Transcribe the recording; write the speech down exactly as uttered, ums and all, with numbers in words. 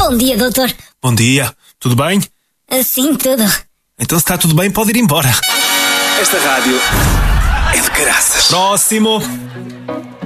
Bom dia, doutor. Bom dia. Tudo bem? Sim, tudo. Então se está tudo bem, pode ir embora. Esta rádio é de caraças. Próximo.